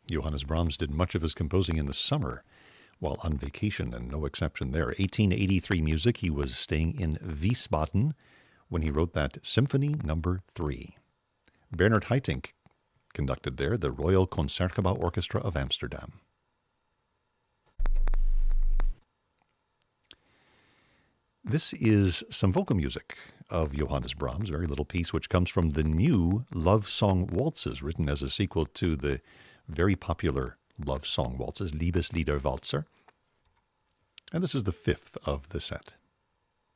Johannes Brahms did much of his composing in the summer while on vacation, and no exception there. 1883 music. He was staying in Wiesbaden when he wrote that Symphony Number 3. Bernard Haitink conducted there the Royal Concertgebouw Orchestra of Amsterdam. This is some vocal music of Johannes Brahms, a very little piece which comes from the new Love Song Waltzes, written as a sequel to the very popular love song waltzes, Liebeslieder Walzer. And this is the fifth of the set.